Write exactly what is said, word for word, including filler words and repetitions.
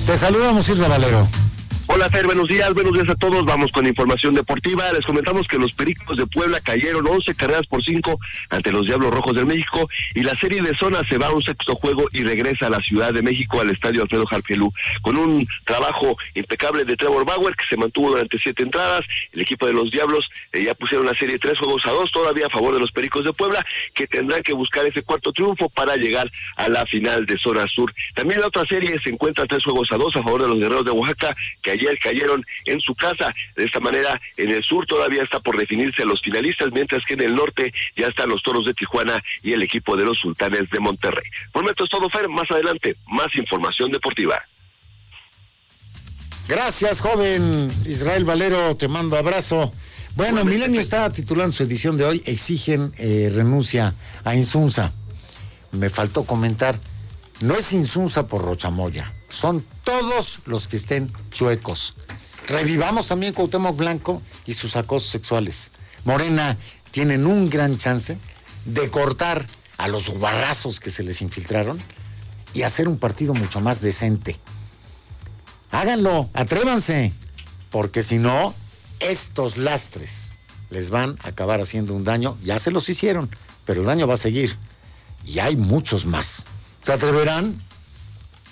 Te saludamos, Isra Valero. Hola, Fer, buenos días, buenos días a todos. Vamos con información deportiva. Les comentamos que los Pericos de Puebla cayeron once carreras por cinco ante los Diablos Rojos de México y la serie de zona se va a un sexto juego y regresa a la Ciudad de México al estadio Alfredo Harpelú con un trabajo impecable de Trevor Bauer que se mantuvo durante siete entradas. El equipo de los Diablos eh, ya pusieron la serie tres juegos a dos todavía a favor de los Pericos de Puebla, que tendrán que buscar ese cuarto triunfo para llegar a la final de zona sur. También la otra serie se encuentra tres juegos a dos a favor de los Guerreros de Oaxaca, que ayer cayeron en su casa. De esta manera, en el sur todavía está por definirse los finalistas, mientras que en el norte ya están los Toros de Tijuana y el equipo de los Sultanes de Monterrey. Por momento es todo, Fer. Más adelante, más información deportiva. Gracias, joven Israel Valero, te mando abrazo. Bueno, Milenio está titulando su edición de hoy, exigen eh, renuncia a Insunza. Me faltó comentar, no es Insunza por Rochamoya, son todos los que estén chuecos. Revivamos también Cuauhtémoc Blanco y sus acosos sexuales. Morena tienen un gran chance de cortar a los guarrazos que se les infiltraron y hacer un partido mucho más decente. Háganlo, atrévanse, porque si no, estos lastres les van a acabar haciendo un daño. Ya se los hicieron, pero el daño va a seguir y hay muchos más. ¿Se atreverán?